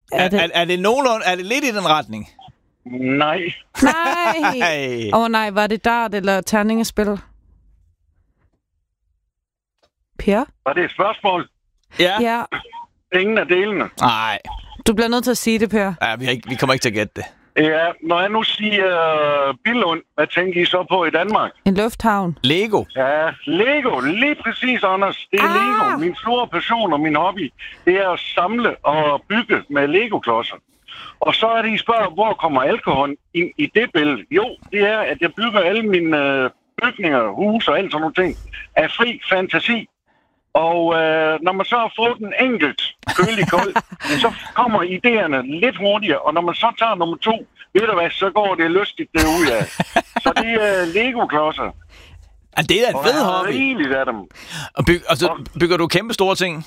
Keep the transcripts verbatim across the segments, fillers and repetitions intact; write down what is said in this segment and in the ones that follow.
Er, Er, det... er, er det nogenlunde, er det lidt i den retning? Nej. Nej! Åh oh, nej, var det dart eller terningespil? Per? Var det et spørgsmål? Ja. Ja. Ingen af delene. Nej. Du bliver nødt til at sige det, Per. Ja, vi, har ikke, vi kommer ikke til at gætte det. Ja, når jeg nu siger uh, Billund, hvad tænker I så på i Danmark? En lufthavn. Lego. Ja, Lego. Lige præcis, Anders. Det er Ah! Lego. Min store passion og min hobby, det er at samle og bygge med Lego-klodser. Og så er det, I spørger, hvor kommer alkohol ind i det billede? Jo, det er, at jeg bygger alle mine uh, bygninger, huse og alt sådan nogle ting af fri fantasi. Og øh, når man så har fået en enkelt kølig kold, så kommer idéerne lidt hurtigere. Og når man så tager nummer to, ved du hvad, så går det lystigt derude af. Så det er uh, Lego-klodser. Ja, det er en Og fed jeg har hobby. rigeligt af dem. Og, byg, og så bygger du kæmpe store ting?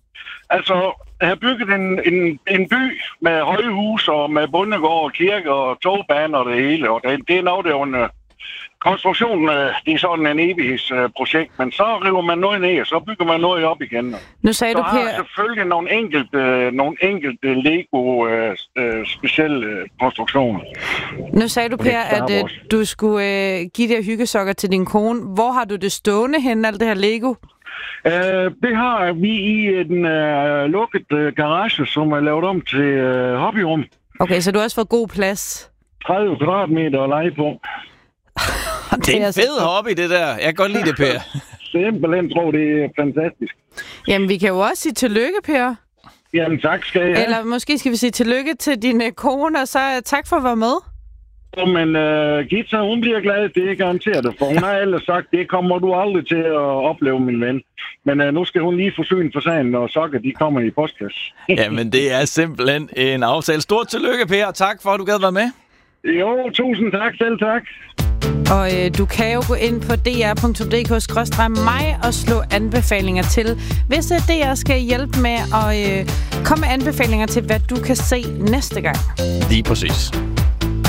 Altså, jeg har bygget en, en, en by med højhus og med bondegård og kirke og togbaner og det hele. Og det, det er noget, der er en uh, konstruktion. Uh, det er sådan en evighedsprojekt. Uh, men så river man noget ned, og så bygger man noget op igen. Nu sagde Så du, har jeg Per... selvfølgelig nogle enkelte, uh, nogle enkelte Lego uh, uh, specielle uh, konstruktioner. Nu sagde du, Per, Star at øh, Wars. du skulle øh, give de her hyggesokker til din kone. Hvor har du det stående henne, alt det her Lego? Uh, det har vi i en uh, lukket uh, garage, som er lavet om til uh, hobbyrum. Okay, så du har også fået god plads. tredive kvadratmeter at lege på. Det er en altså- fed hobby, det der. Jeg kan godt lide det, Per. Simpelthen tror, det er fantastisk. Jamen, vi kan jo også sige tillykke, Per. Jamen tak skal jeg have. Eller måske skal vi sige tillykke til din øh, kone, og så øh, tak for at være med. Men uh, Gita, hun bliver glad, det er garanteret. For hun har ellers sagt, det kommer du aldrig til at opleve, min ven. Men uh, nu skal hun lige forsyne for sagen, når sokker de kommer i postkasse. Jamen, det er simpelthen en aftale. Stort tillykke, Per. Tak for, at du gad være med. Jo, tusind tak. Selv tak. Og øh, du kan jo gå ind på d r punktum d k skråstreg mig og slå anbefalinger til, hvis øh, D R skal hjælpe med at øh, komme med anbefalinger til, hvad du kan se næste gang. Lige præcis.